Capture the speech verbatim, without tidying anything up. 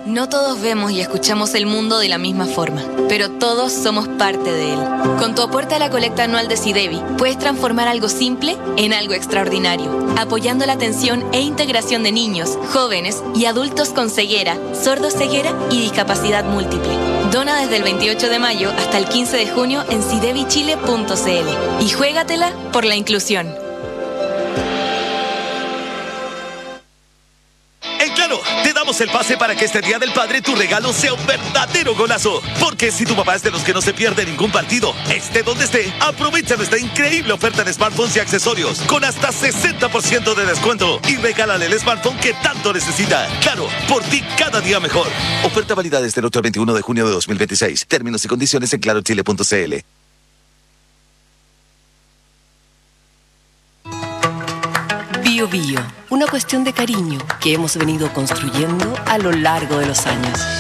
No todos vemos y escuchamos el mundo de la misma forma, pero todos somos parte de él. Con tu aporte a la colecta anual de SIDEBI, puedes transformar algo simple en algo extraordinario, apoyando la atención e integración de niños, jóvenes y adultos con ceguera, sordoceguera y discapacidad múltiple. Dona desde el veintiocho de mayo hasta el quince de junio en sidebi chile punto c l y juégatela por la inclusión. En Claro, te damos el pase para que este Día del Padre tu regalo sea un verdadero golazo. Porque si tu papá es de los que no se pierde ningún partido, esté donde esté, aprovecha nuestra increíble oferta de smartphones y accesorios con hasta sesenta por ciento de descuento y regálale el smartphone que tanto necesita. Claro, por ti cada día mejor. Oferta válida desde el otro veintiuno de junio de dos mil veintiséis. Términos y condiciones en claro chile punto c l. Bio Bio, una cuestión de cariño que hemos venido construyendo a lo largo de los años.